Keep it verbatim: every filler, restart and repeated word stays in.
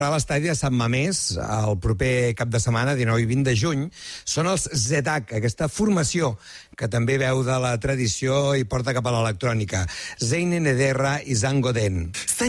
A l'estadi de Sant Mamés, el proper cap de setmana, dinou i vint de juny, són els Zetak, aquesta formació que també veu de la tradició i porta cap a l'electrònica. Zeinen Ederra i Zango Den.